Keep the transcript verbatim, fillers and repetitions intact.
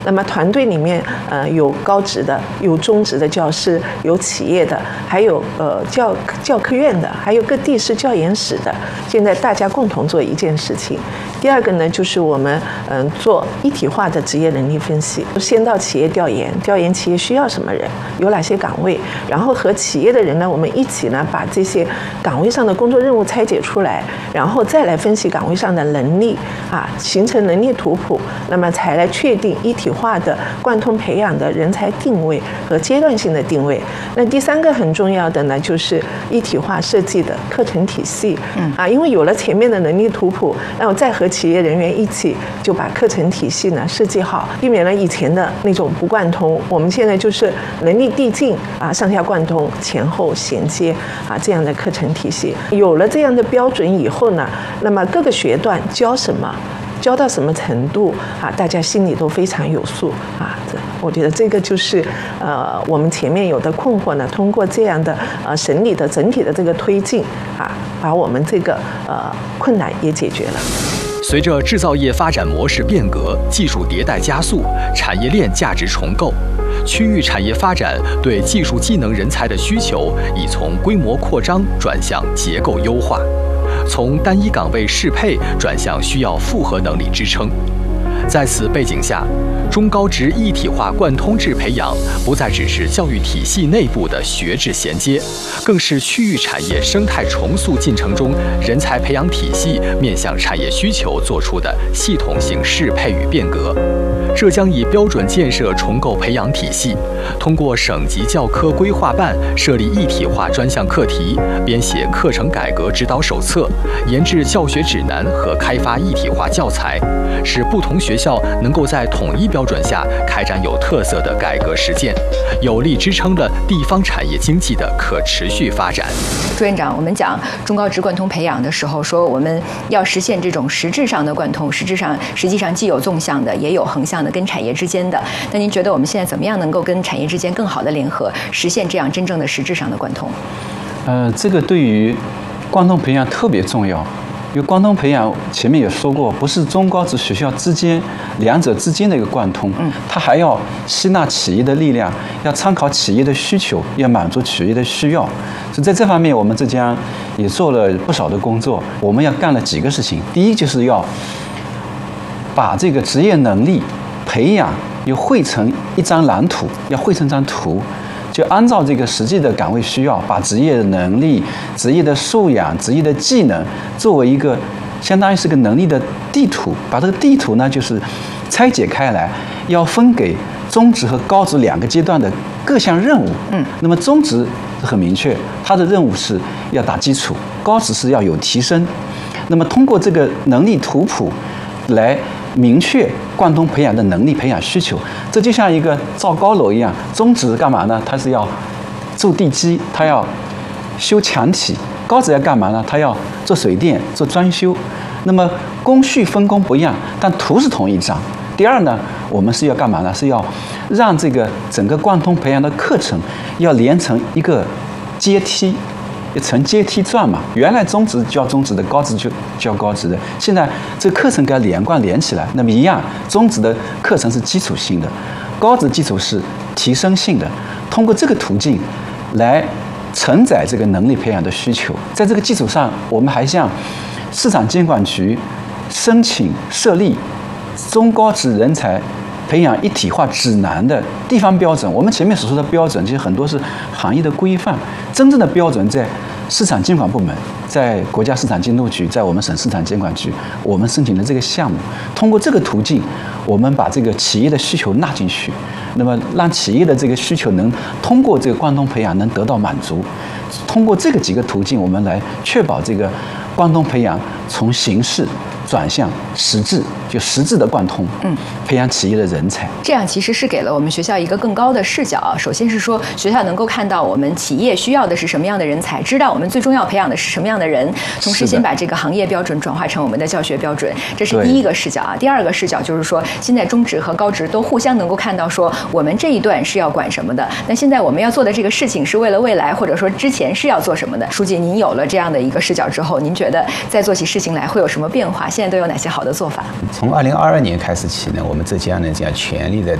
那么团队里面，呃，有高职的，有中职的教师，有企业的，还有呃教教科院的，还有各地市教研室的。现在大家共同做一件事情。第二个呢，就是我们嗯、呃、做一体化的职业能力分析，先到企业调研，调研企业需要什么人，有哪些岗位，然后和企业的人呢，我们一起呢把这些岗位上的工作任务拆解出来，然后再来分析岗位上的能力啊，形成能力图谱，那么才来确定一体化的贯通培养的人才定位和阶段性的定位。那第三个很重要的呢，就是一体化设计的课程体系。嗯啊，因为有了前面的能力图谱，那我再和企业人员一起就把课程体系呢设计好，避免了以前的那种不贯通。我们现在就是能力递进啊，上下贯通，前后衔接啊这样的课程体系。有了这样的标准以后呢，那么各个学段教什么？教到什么程度啊？大家心里都非常有数啊！这我觉得这个就是呃我们前面有的困惑呢，通过这样的呃审理的整体的这个推进啊，把我们这个呃困难也解决了。 随着制造业发展模式变革，技术迭代加速，产业链价值重构，区域产业发展对技术技能人才的需求已从规模扩张转向结构优化。从单一岗位适配转向需要复合能力支撑。在此背景下，中高职一体化贯通制培养不再只是教育体系内部的学制衔接，更是区域产业生态重塑进程中人才培养体系面向产业需求做出的系统性适配与变革。浙江以标准建设重构培养体系，通过省级教科规划办设立一体化专项课题，编写课程改革指导手册，研制教学指南和开发一体化教材，使不同学校能够在统一标准下开展有特色的改革实践，有力支撑了地方产业经济的可持续发展。 朱院长，我们讲中高职贯通培养的时候，说我们要实现这种实质上的贯通，实质上实际上既有纵向的，也有横向的跟产业之间的。那您觉得我们现在怎么样能够跟产业之间更好的联合，实现这样真正的实质上的贯通？ 呃，这个对于贯通培养特别重要。因为贯通培养前面也说过，不是中高职学校之间两者之间的一个贯通，嗯，它还要吸纳企业的力量，要参考企业的需求，要满足企业的需要。所以在这方面，我们浙江也做了不少的工作。我们要干了几个事情，第一就是要把这个职业能力培养要绘成一张蓝图，要绘成一张图。就按照这个实际的岗位需要，把职业的能力、职业的素养、职业的技能作为一个相当于是个能力的地图，把这个地图呢就是拆解开来，要分给中职和高职两个阶段的各项任务。嗯，那么中职很明确，它的任务是要打基础，高职是要有提升。那么通过这个能力图谱来明确贯通培养的能力培养需求，这就像一个造高楼一样。中职干嘛呢？它是要筑地基，它要修墙体；高职要干嘛呢？它要做水电、做装修。那么工序分工不一样，但图是同一张。第二呢，我们是要干嘛呢？是要让这个整个贯通培养的课程要连成一个阶梯。成阶梯转嘛，原来中职教中职的，高职就教高职的，现在这个课程给它连贯连起来。那么一样，中职的课程是基础性的，高职基础是提升性的。通过这个途径来承载这个能力培养的需求，在这个基础上，我们还向市场监管局申请设立中高职人才培养一体化指南的地方标准。我们前面所说的标准，其实很多是行业的规范，真正的标准在市场监管部门，在国家市场监督局，在我们省市场监管局，我们申请了这个项目。通过这个途径，我们把这个企业的需求纳进去，那么让企业的这个需求能通过这个贯通培养能得到满足。通过这个几个途径，我们来确保这个贯通培养从形式转向实质，就实质的贯通，嗯，培养企业的人才。 这样其实是给了我们学校一个更高的视角。首先是说，学校能够看到我们企业需要的是什么样的人才，知道我们最终要培养的是什么样的人，同时先把这个行业标准转化成我们的教学标准，这是第一个视角啊。第二个视角就是说，现在中职和高职都互相能够看到说，我们这一段是要管什么的，那现在我们要做的这个事情是为了未来，或者说之前是要做什么的。书记，您有了这样的一个视角之后，您觉得在做起事情来会有什么变化？现在都有哪些好的做法？ 从二零二二年开始起呢，我们浙江呢将全力的